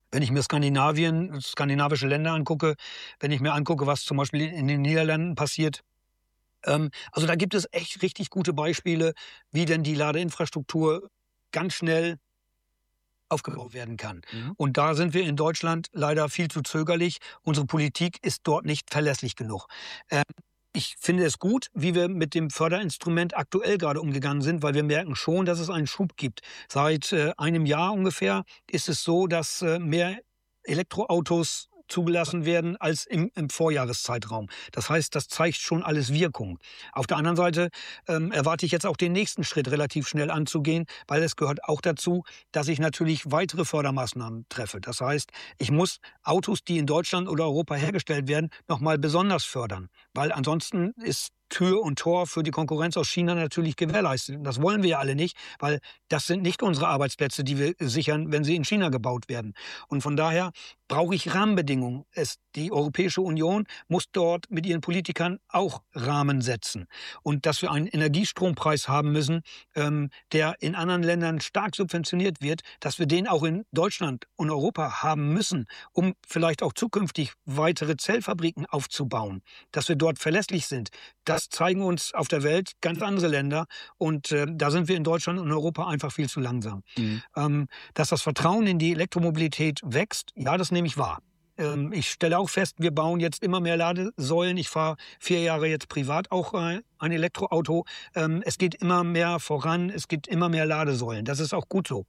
Wenn ich mir skandinavische Länder angucke, wenn ich mir angucke, was zum Beispiel in den Niederlanden passiert, also da gibt es echt richtig gute Beispiele, wie denn die Ladeinfrastruktur ganz schnell aufgebaut werden kann. Mhm. Und da sind wir in Deutschland leider viel zu zögerlich. Unsere Politik ist dort nicht verlässlich genug. Ähm, Ich finde es gut, wie wir mit dem Förderinstrument aktuell gerade umgegangen sind, weil wir merken schon, dass es einen Schub gibt. Seit einem Jahr ungefähr ist es so, dass mehr Elektroautos zugelassen werden als im Vorjahreszeitraum. Das heißt, das zeigt schon alles Wirkung. Auf der anderen Seite erwarte ich jetzt auch den nächsten Schritt relativ schnell anzugehen, weil es gehört auch dazu, dass ich natürlich weitere Fördermaßnahmen treffe. Das heißt, ich muss Autos, die in Deutschland oder Europa hergestellt werden, noch mal besonders fördern, weil ansonsten ist Tür und Tor für die Konkurrenz aus China natürlich gewährleistet. Und das wollen wir ja alle nicht, weil das sind nicht unsere Arbeitsplätze, die wir sichern, wenn sie in China gebaut werden. Und von daher brauche ich Rahmenbedingungen. Die Europäische Union muss dort mit ihren Politikern auch Rahmen setzen. Und dass wir einen Energiestrompreis haben müssen, der in anderen Ländern stark subventioniert wird, dass wir den auch in Deutschland und Europa haben müssen, um vielleicht auch zukünftig weitere Zellfabriken aufzubauen, dass wir dort verlässlich sind. Das zeigen uns auf der Welt ganz andere Länder. Und da sind wir in Deutschland und Europa einfach viel zu langsam. Mhm. Dass das Vertrauen in die Elektromobilität wächst, ja, das nehme ich wahr. Ich stelle auch fest, wir bauen jetzt immer mehr Ladesäulen. Ich fahre 4 Jahre jetzt privat auch ein Elektroauto. Es geht immer mehr voran, es gibt immer mehr Ladesäulen. Das ist auch gut so.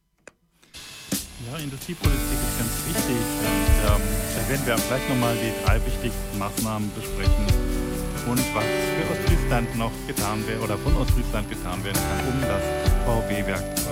Ja, Industriepolitik ist ganz wichtig. Und da werden wir gleich nochmal die 3 wichtigsten Maßnahmen besprechen und was für Ostfriesland noch getan wird oder von Ostfriesland getan werden kann, um das VW-Werk